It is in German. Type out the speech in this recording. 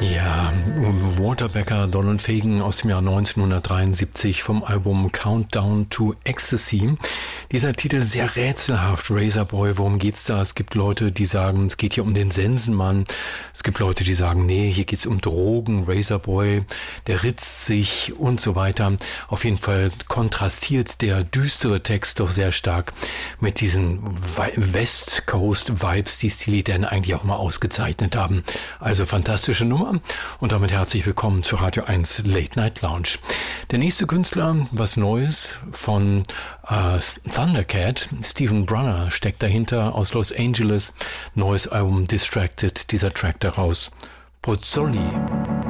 Ja, Walter Becker, Donald Fagen aus dem Jahr 1973 vom Album Countdown to Ecstasy. Dieser Titel sehr rätselhaft. Razorboy, worum geht's da? Es gibt Leute, die sagen, es geht hier um den Sensenmann. Es gibt Leute, die sagen, nee, hier geht's um Drogen. Razorboy, der ritzt sich und so weiter. Auf jeden Fall kontrastiert der düstere Text doch sehr stark mit diesen West Coast Vibes, die Steely Dan eigentlich auch mal ausgezeichnet haben. Also fantastische Nummer. Und damit herzlich willkommen zu Radio 1 Late Night Lounge. Der nächste Künstler, was Neues von Thundercat, Stephen Brunner steckt dahinter aus Los Angeles. Neues Album Distracted, dieser Track daraus. Pozzoli.